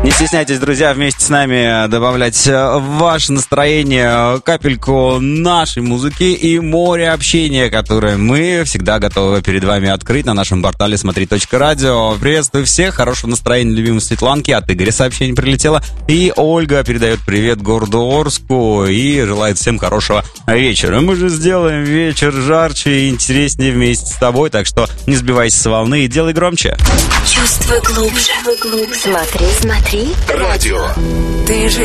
Не стесняйтесь, друзья, вместе с нами добавлять в ваше настроение капельку нашей музыки и море общения, которое мы всегда готовы перед вами открыть на нашем портале смотри.радио. Приветствую всех, хорошего настроения, любимой Светланки. От Игоря сообщение прилетело. И Ольга передает привет городу Орску и желает всем хорошего вечера. Мы же сделаем вечер жарче и интереснее вместе с тобой, так что не сбивайся с волны и делай громче. Чувствуй глубже. Смотри. Радио. Ты же